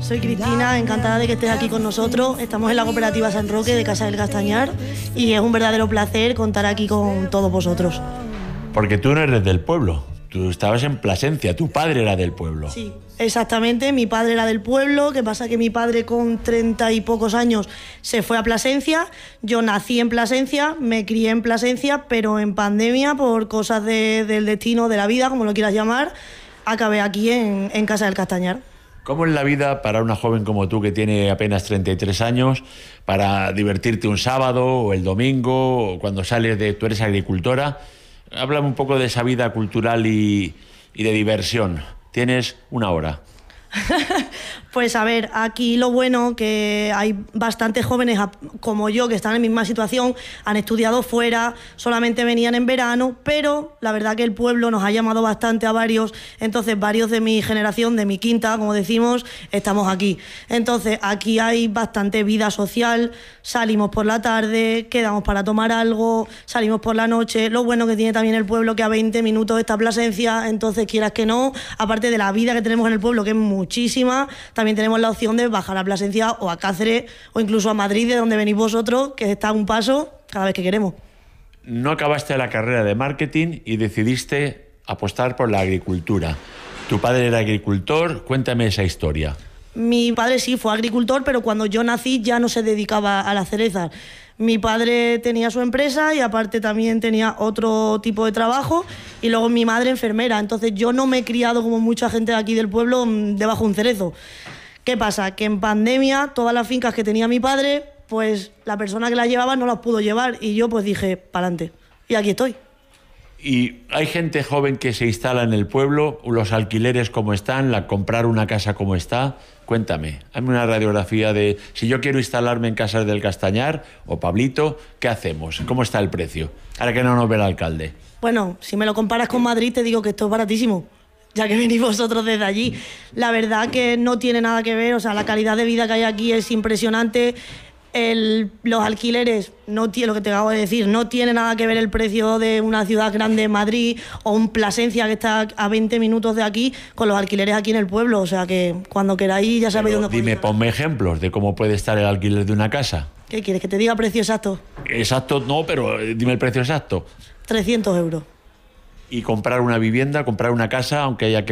Soy Cristina, encantada de que estés aquí con nosotros. Estamos en la cooperativa San Roque de Casa del Castañar y es un verdadero placer contar aquí con todos vosotros. Porque tú no eres del pueblo, tú estabas en Plasencia, tu padre era del pueblo. Sí, exactamente, mi padre era del pueblo, que pasa que mi padre con 30 y pocos años se fue a Plasencia, yo nací en Plasencia, me crié en Plasencia, pero en pandemia, por cosas del destino, de la vida, como lo quieras llamar, acabé aquí en Casa del Castañar. ¿Cómo es la vida para una joven como tú que tiene apenas 33 años para divertirte un sábado o el domingo o cuando sales de... Tú eres agricultora. Háblame un poco de esa vida cultural y de diversión. Tienes una hora. Pues a ver, aquí lo bueno que hay bastantes jóvenes como yo que están en la misma situación, han estudiado fuera, solamente venían en verano, pero la verdad que el pueblo nos ha llamado bastante a varios, entonces varios de mi generación, de mi quinta, como decimos, estamos aquí. Entonces aquí hay bastante vida social, salimos por la tarde, quedamos para tomar algo, salimos por la noche. Lo bueno que tiene también el pueblo que a 20 minutos está Plasencia, entonces quieras que no, aparte de la vida que tenemos en el pueblo, que es muchísima, también tenemos la opción de bajar a Plasencia o a Cáceres o incluso a Madrid, de donde venís vosotros, que está a un paso cada vez que queremos. No acabaste la carrera de marketing y decidiste apostar por la agricultura. Tu padre era agricultor, cuéntame esa historia. Mi padre sí fue agricultor, pero cuando yo nací ya no se dedicaba a las cerezas. Mi padre tenía su empresa y aparte también tenía otro tipo de trabajo, y luego mi madre enfermera. Entonces yo no me he criado como mucha gente de aquí del pueblo debajo de un cerezo. ¿Qué pasa? Que en pandemia todas las fincas que tenía mi padre, pues la persona que las llevaba no las pudo llevar y yo pues dije, pa'lante. Y aquí estoy. Y hay gente joven que se instala en el pueblo, los alquileres como están, comprar una casa como está. Cuéntame, hazme una radiografía de si yo quiero instalarme en Casas del Castañar o Pablito, ¿qué hacemos? ¿Cómo está el precio? Ahora que no nos ve el alcalde. Bueno, si me lo comparas con Madrid te digo que esto es baratísimo, ya que venís vosotros desde allí. La verdad que no tiene nada que ver, o sea, la calidad de vida que hay aquí es impresionante. Los alquileres, lo que te acabo de decir, no tiene nada que ver el precio de una ciudad grande, Madrid, o un Plasencia que está a 20 minutos de aquí, con los alquileres aquí en el pueblo. O sea que cuando queráis ya sabéis dónde podéis. Dime, ponme ejemplos de cómo puede estar el alquiler de una casa. ¿Qué quieres? ¿Que te diga precio exacto? Exacto, no, pero dime el precio exacto. 300 euros. Y comprar una vivienda, comprar una casa, aunque haya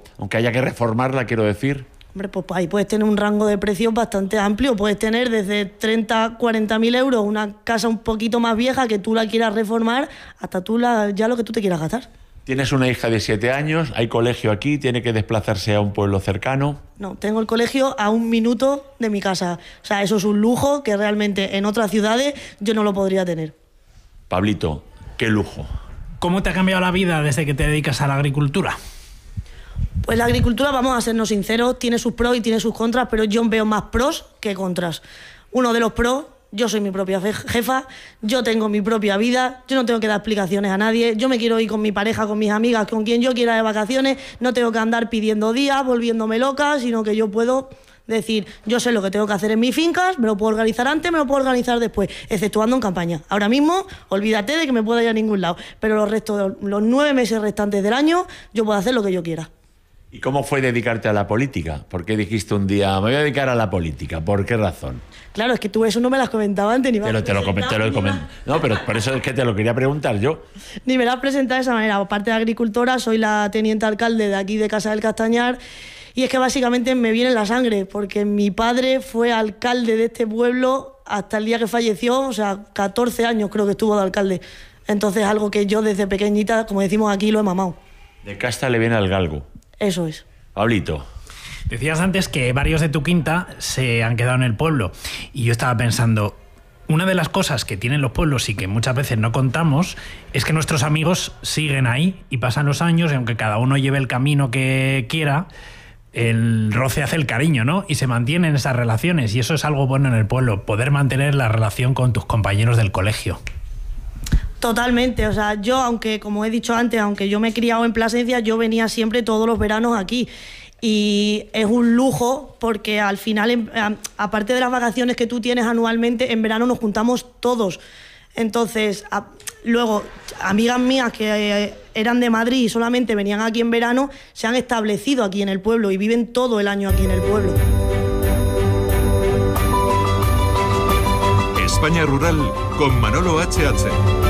que reformarla, quiero decir. Hombre, pues ahí puedes tener un rango de precios bastante amplio. Puedes tener desde 30 a 40.000 euros una casa un poquito más vieja que tú la quieras reformar, hasta ya lo que tú te quieras gastar. Tienes una hija de 7 años, hay colegio aquí, tiene que desplazarse a un pueblo cercano. No, tengo el colegio a 1 minuto de mi casa. O sea, eso es un lujo que realmente en otras ciudades yo no lo podría tener. Pablito, qué lujo. ¿Cómo te ha cambiado la vida desde que te dedicas a la agricultura? Pues la agricultura, vamos a sernos sinceros, tiene sus pros y tiene sus contras, pero yo veo más pros que contras. Uno de los pros, yo soy mi propia jefa, yo tengo mi propia vida, yo no tengo que dar explicaciones a nadie, yo me quiero ir con mi pareja, con mis amigas, con quien yo quiera de vacaciones, no tengo que andar pidiendo días, volviéndome loca, sino que yo puedo decir, yo sé lo que tengo que hacer en mis fincas, me lo puedo organizar antes, me lo puedo organizar después, exceptuando en campaña. Ahora mismo, olvídate de que me pueda ir a ningún lado, pero los 9 meses restantes del año, yo puedo hacer lo que yo quiera. ¿Y cómo fue dedicarte a la política? ¿Por qué dijiste un día, me voy a dedicar a la política? ¿Por qué razón? Claro, es que tú eso no me lo has comentado antes, ni me te lo comenté. No, pero por eso es que te lo quería preguntar yo. Ni me lo has presentado de esa manera. Aparte de agricultora, soy la teniente alcalde de aquí de Casa del Castañar. Y es que básicamente me viene en la sangre, porque mi padre fue alcalde de este pueblo hasta el día que falleció, o sea, 14 años creo que estuvo de alcalde. Entonces algo que yo desde pequeñita, como decimos aquí, lo he mamado. De casta le viene al galgo. Eso es. Pablito. Decías antes que varios de tu quinta se han quedado en el pueblo y yo estaba pensando, una de las cosas que tienen los pueblos y que muchas veces no contamos es que nuestros amigos siguen ahí y pasan los años y aunque cada uno lleve el camino que quiera, el roce hace el cariño, ¿no? Y se mantienen esas relaciones y eso es algo bueno en el pueblo, poder mantener la relación con tus compañeros del colegio. Totalmente, o sea, yo, aunque como he dicho antes, aunque yo me he criado en Plasencia, yo venía siempre todos los veranos aquí y es un lujo porque al final, aparte de las vacaciones que tú tienes anualmente, en verano nos juntamos todos. Entonces, luego, amigas mías que eran de Madrid y solamente venían aquí en verano, se han establecido aquí en el pueblo y viven todo el año aquí en el pueblo. España Rural con Manolo HH.